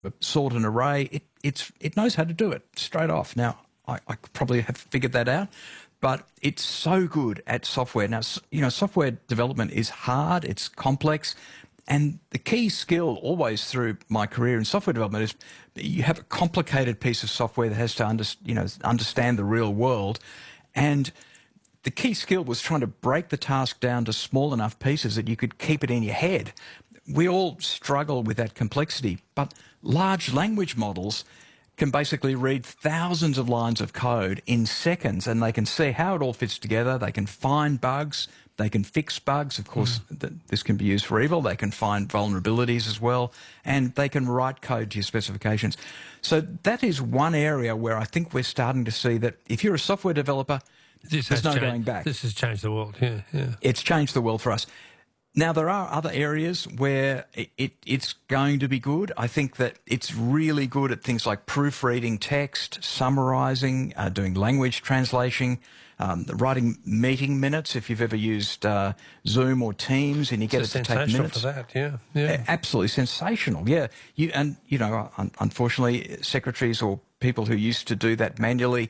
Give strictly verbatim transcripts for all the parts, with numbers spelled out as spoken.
sort and array. It, it's, it knows how to do it straight off. Now, I, I probably have figured that out, but it's so good at software. Now, you know, software development is hard, it's complex, and the key skill always through my career in software development is you have a complicated piece of software that has to under, you know, understand the real world, and the key skill was trying to break the task down to small enough pieces that you could keep it in your head. We all struggle with that complexity, but large language models can basically read thousands of lines of code in seconds, and they can see how it all fits together. They can find bugs. They can fix bugs. Of course, mm. th this can be used for evil. They can find vulnerabilities as well, and they can write code to your specifications. So that is one area where I think we're starting to see that if you're a software developer, this there's no changed, going back. This has changed the world, yeah, yeah. It's changed the world for us. Now, there are other areas where it, it, it's going to be good. I think that it's really good at things like proofreading text, summarising, uh, doing language translation, um, writing meeting minutes. If you've ever used uh, Zoom or Teams and you get it's it to take minutes. for that, yeah, yeah. Absolutely sensational, yeah. You and you know, un unfortunately, secretaries or people who used to do that manually,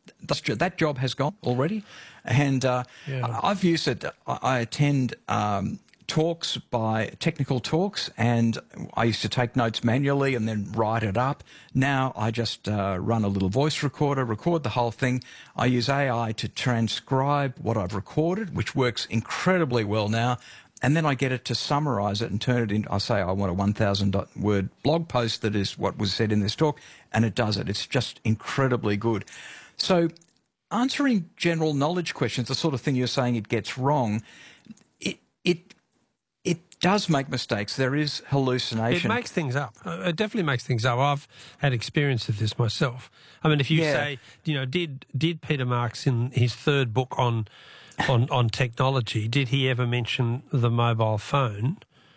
that job has gone already. And uh, yeah. I've used it. I attend Um, talks by technical talks, and I used to take notes manually and then write it up. Now I just uh, run a little voice recorder, record the whole thing. I use A I to transcribe what I've recorded, which works incredibly well now. And then I get it to summarize it and turn it into, I say I want a one thousand word blog post that is what was said in this talk, and it does it. It's just incredibly good. So answering general knowledge questions, the sort of thing you're saying it gets wrong, it, it, It does make mistakes. There is hallucination. It makes things up. It definitely makes things up. I've had experience of this myself. I mean, if you yeah. say, you know, did did Peter Marks in his third book on on on technology, did he ever mention the mobile phone?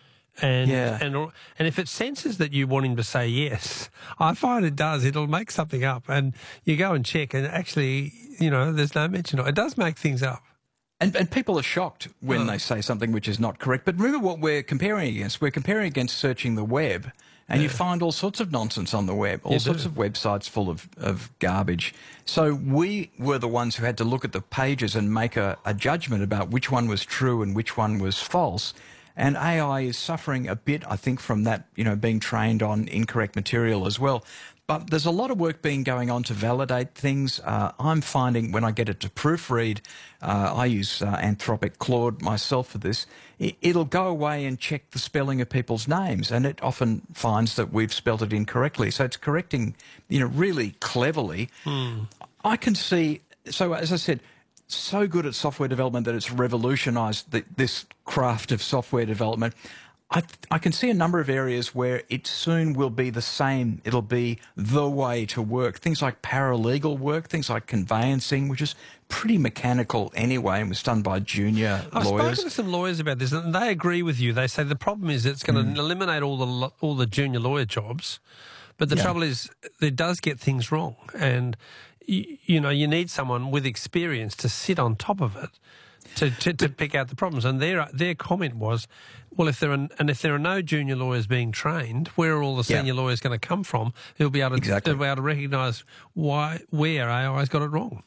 And yeah. and and if it senses that you want him to say yes, I find it does. It'll make something up, and you go and check, and actually, you know, there's no mention of it. It does make things up. And, and people are shocked when oh. they say something which is not correct. But remember what we're comparing against. We're comparing against searching the web, and yeah. you find all sorts of nonsense on the web, all you sorts do. of websites full of, of garbage. So we were the ones who had to look at the pages and make a, a judgment about which one was true and which one was false. And A I is suffering a bit, I think, from that, you know, being trained on incorrect material as well. But there's a lot of work being going on to validate things. Uh, I'm finding when I get it to proofread, uh, I use uh, Anthropic Claude myself for this, it, it'll go away and check the spelling of people's names, and it often finds that we've spelt it incorrectly. So it's correcting, you know, really cleverly. Mm. I can see, so as I said, so good at software development that it's revolutionised the, this craft of software development. I, I can see a number of areas where it soon will be the same. It'll be the way to work. Things like paralegal work, things like conveyancing, which is pretty mechanical anyway and was done by junior I've lawyers. I've spoken to some lawyers about this, and they agree with you. They say the problem is it's going to mm. eliminate all the all the junior lawyer jobs, but the yeah. trouble is it does get things wrong, and you, you know you need someone with experience to sit on top of it. To, to, to pick out the problems, and their their comment was, well, if there are and if there are no junior lawyers being trained, where are all the senior yeah. lawyers going to come from? Who'll be able to, exactly. be able to recognise why where A I's got it wrong.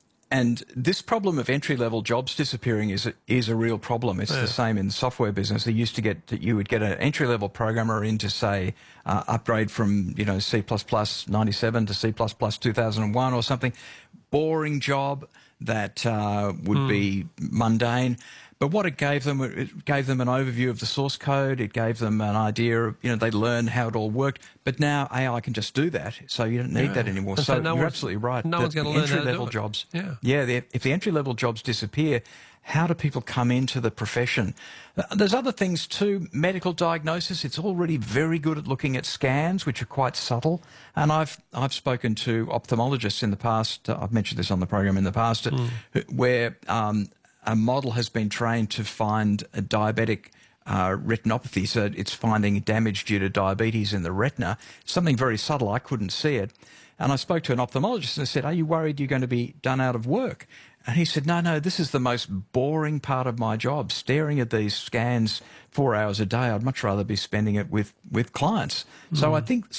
And this problem of entry-level jobs disappearing is a, is a real problem. It's yeah. the same in the software business. They used to get you would get an entry-level programmer in to say uh, upgrade from you know C plus plus ninety-seven to C plus plus two thousand one or something. Boring job that uh, would mm. be mundane. But what it gave them, it gave them an overview of the source code. It gave them an idea of, you know, they learned how it all worked. But now A I can just do that, so you don't need yeah. that anymore. So, so no you're one's, absolutely right. No one's going to learn how to do entry-level it. jobs. Yeah, yeah. The, if the entry-level jobs disappear, how do people come into the profession? There's other things too. Medical diagnosis. It's already very good at looking at scans, which are quite subtle. And I've I've spoken to ophthalmologists in the past. Uh, I've mentioned this on the program in the past, mm. where um, a model has been trained to find a diabetic uh, retinopathy. So it's finding damage due to diabetes in the retina. Something very subtle. I couldn't see it. And I spoke to an ophthalmologist and I said, are you worried you're going to be done out of work? And he said, no, no, this is the most boring part of my job, staring at these scans four hours a day. I'd much rather be spending it with, with clients. Mm. So I think